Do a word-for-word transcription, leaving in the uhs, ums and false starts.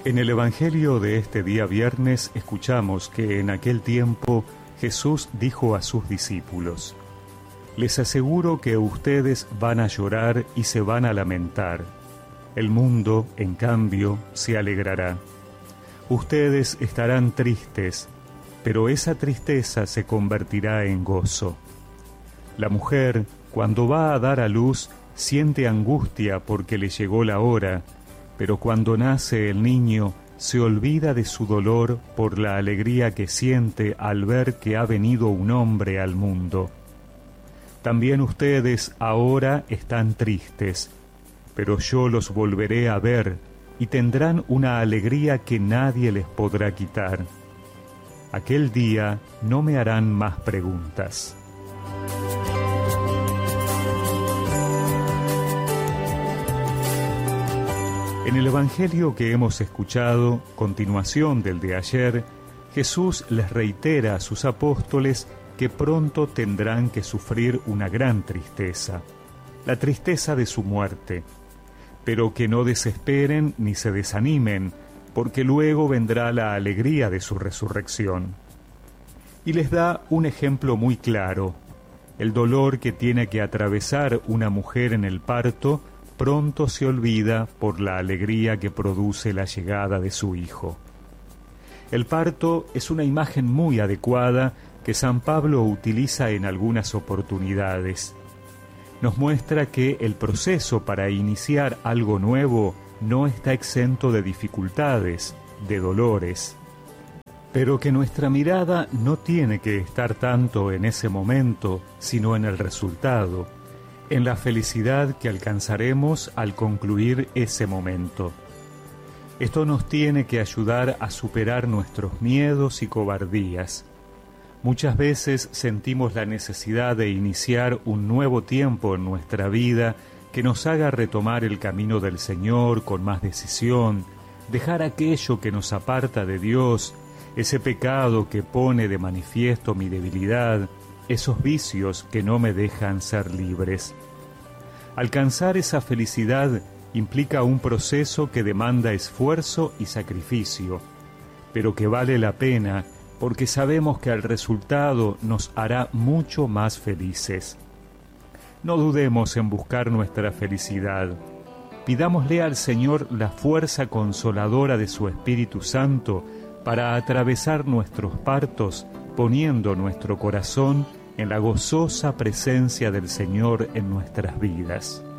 En el Evangelio de este día viernes escuchamos que en aquel tiempo Jesús dijo a sus discípulos: «Les aseguro que ustedes van a llorar y se van a lamentar. El mundo, en cambio, se alegrará. Ustedes estarán tristes, pero esa tristeza se convertirá en gozo. La mujer, cuando va a dar a luz, siente angustia porque le llegó la hora, pero cuando nace el niño, se olvida de su dolor por la alegría que siente al ver que ha venido un hombre al mundo. También ustedes ahora están tristes, pero yo los volveré a ver y tendrán una alegría que nadie les podrá quitar. Aquel día no me harán más preguntas». En el Evangelio que hemos escuchado, continuación del de ayer, Jesús les reitera a sus apóstoles que pronto tendrán que sufrir una gran tristeza, la tristeza de su muerte, pero que no desesperen ni se desanimen, porque luego vendrá la alegría de su resurrección. Y les da un ejemplo muy claro: el dolor que tiene que atravesar una mujer en el parto pronto se olvida por la alegría que produce la llegada de su hijo. El parto es una imagen muy adecuada que San Pablo utiliza en algunas oportunidades. Nos muestra que el proceso para iniciar algo nuevo no está exento de dificultades, de dolores, pero que nuestra mirada no tiene que estar tanto en ese momento, sino en el resultado, en la felicidad que alcanzaremos al concluir ese momento. Esto nos tiene que ayudar a superar nuestros miedos y cobardías. Muchas veces sentimos la necesidad de iniciar un nuevo tiempo en nuestra vida que nos haga retomar el camino del Señor con más decisión, dejar aquello que nos aparta de Dios, ese pecado que pone de manifiesto mi debilidad, esos vicios que no me dejan ser libres. Alcanzar esa felicidad implica un proceso que demanda esfuerzo y sacrificio, pero que vale la pena porque sabemos que el resultado nos hará mucho más felices. No dudemos en buscar nuestra felicidad. Pidámosle al Señor la fuerza consoladora de su Espíritu Santo para atravesar nuestros partos, poniendo nuestro corazón en la gozosa presencia del Señor en nuestras vidas.